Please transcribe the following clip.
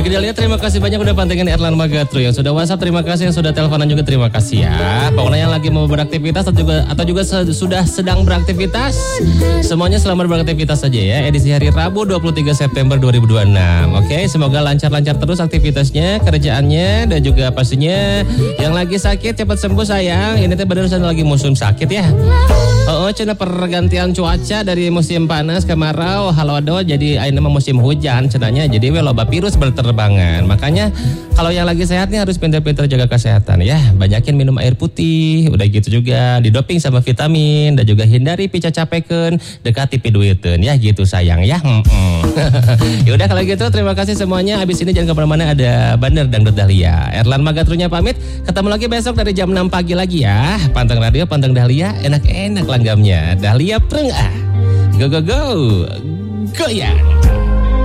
Oke Dahlia, terima kasih banyak udah pantengin Erlan Magatru. Yang sudah WhatsApp terima kasih, yang sudah teleponan juga terima kasih ya. Pokoknya yang lagi mau beraktivitas atau juga sudah sedang beraktivitas, semuanya selamat beraktivitas saja ya. Edisi hari Rabu 23 September 2026. Oke, semoga lancar-lancar terus aktivitasnya, kerjaannya, dan juga pastinya yang lagi sakit cepat sembuh sayang. Ini teh beneran lagi musim sakit ya. Cina pergantian cuaca dari musim panas kemarau halodo jadi ayeuna musim hujan cenanya, jadi loba virus berterbangan. Makanya kalau yang lagi sehat nih harus pintar-pintar jaga kesehatan ya. Banyakin minum air putih, udah gitu juga didoping sama vitamin, dan juga hindari pica capeken, dekati piduiteun ya gitu sayang ya. Yaudah kalau gitu terima kasih semuanya. Habis ini jangan kemana-mana, ada Bandar Dangdut Dahlia. Erlan Magatrunya pamit, ketemu lagi besok dari jam 6 pagi lagi ya. Panteng radio, panteng Dahlia, enak-enak langgamnya. Dahlia preng ah. Go go go. Goyang.